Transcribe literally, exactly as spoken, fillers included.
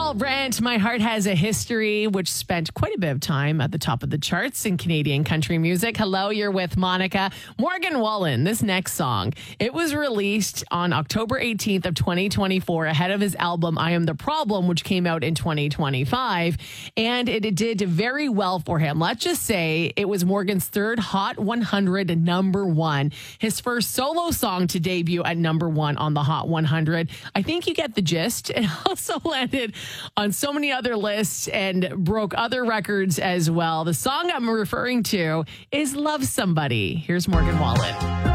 Paul Brandt, My Heart Has a History, which spent quite a bit of time at the top of the charts in Canadian country music. Hello, you're with Monica. Morgan Wallen, this next song, it was released on October eighteenth of twenty twenty-four ahead of his album I Am the Problem, which came out in twenty twenty-five, and it, it did very well for him. Let's just say it was Morgan's third Hot one hundred number one, his first solo song to debut at number one on the Hot one hundred. I think you get the gist. It also landed on so many other lists and broke other records as well. The song I'm referring to is Love Somebody. Here's Morgan Wallen.